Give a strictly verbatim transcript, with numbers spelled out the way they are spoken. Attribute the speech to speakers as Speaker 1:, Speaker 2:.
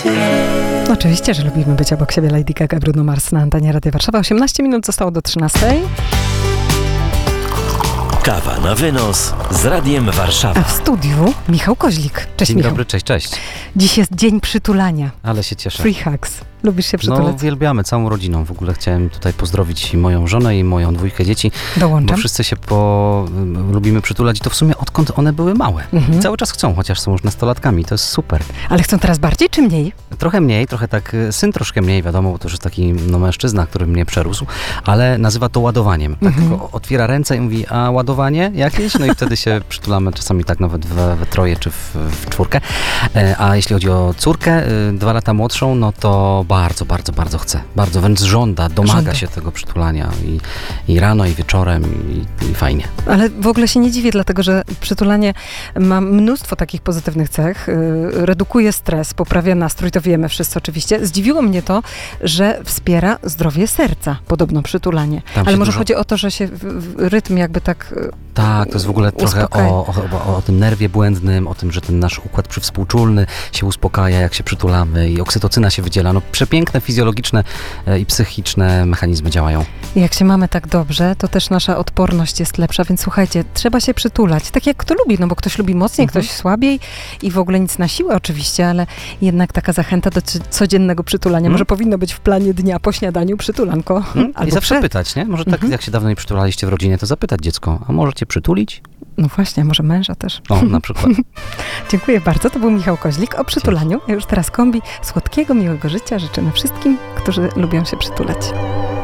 Speaker 1: Oczywiście, że lubimy być obok siebie. Lady Gaga, Bruno Mars na antenie Radia Warszawa. osiemnaście minut zostało do trzynastej.
Speaker 2: Kawa na wynos z Radiem Warszawa.
Speaker 1: A w studiu Michał Koźlik. Cześć,
Speaker 3: Dzień
Speaker 1: Michał.
Speaker 3: dobry, cześć, cześć.
Speaker 1: Dziś jest dzień przytulania.
Speaker 3: Ale się cieszę.
Speaker 1: Free hugs. Lubisz się przytulać?
Speaker 3: No, uwielbiamy całą rodziną. W ogóle chciałem tutaj pozdrowić moją żonę i moją dwójkę dzieci,
Speaker 1: Dołączam.
Speaker 3: bo wszyscy się po... lubimy przytulać i to w sumie odkąd one były małe.
Speaker 1: Mhm.
Speaker 3: Cały czas chcą, chociaż są już nastolatkami. To jest super.
Speaker 1: Ale chcą teraz bardziej czy mniej?
Speaker 3: Trochę mniej, trochę tak, syn troszkę mniej, wiadomo, bo to już jest taki no, mężczyzna, który mnie przerósł, ale nazywa to ładowaniem. Tak
Speaker 1: Mhm.
Speaker 3: tylko otwiera ręce i mówi, a ładowanie jakieś? No i wtedy się przytulamy czasami tak nawet we, we troje czy w, w czwórkę. E, a jeśli chodzi o córkę, y, dwa lata młodszą, no to bardzo, bardzo, bardzo chce. Bardzo, wręcz żąda, domaga
Speaker 1: Żąda.
Speaker 3: się tego przytulania i, i rano, i wieczorem, i, i fajnie.
Speaker 1: Ale w ogóle się nie dziwię, dlatego że przytulanie ma mnóstwo takich pozytywnych cech. Yy, redukuje stres, poprawia nastrój, to wiemy wszyscy oczywiście. Zdziwiło mnie to, że wspiera zdrowie serca, podobno przytulanie.
Speaker 3: Tam
Speaker 1: Ale
Speaker 3: się
Speaker 1: może
Speaker 3: dużo-
Speaker 1: chodzi o to, że się w, w rytm jakby tak... yy,
Speaker 3: Tak, to jest w ogóle trochę
Speaker 1: Uspokaja.
Speaker 3: o, o, o, o tym nerwie błędnym, o tym, że ten nasz układ przywspółczulny się uspokaja, jak się przytulamy i oksytocyna się wydziela. No przepiękne fizjologiczne e, i psychiczne mechanizmy działają.
Speaker 1: Jak się mamy tak dobrze, to też nasza odporność jest lepsza, więc słuchajcie, trzeba się przytulać. Tak jak kto lubi, no bo ktoś lubi mocniej,
Speaker 3: Mhm.
Speaker 1: ktoś słabiej i w ogóle nic na siłę oczywiście, ale jednak taka zachęta do c- codziennego przytulania.
Speaker 3: Mhm.
Speaker 1: Może powinno być w planie dnia po śniadaniu przytulanko.
Speaker 3: Hmm? I
Speaker 1: Albo
Speaker 3: zawsze
Speaker 1: przed.
Speaker 3: pytać, nie? Może tak
Speaker 1: Mhm.
Speaker 3: jak się dawno nie przytulaliście w rodzinie, to zapytać dziecko, a może cię przytulić?
Speaker 1: No właśnie, może męża też.
Speaker 3: O, na przykład.
Speaker 1: Dziękuję bardzo. To był Michał Koźlik o przytulaniu. Ja już teraz kombi słodkiego, miłego życia życzymy wszystkim, którzy lubią się przytulać.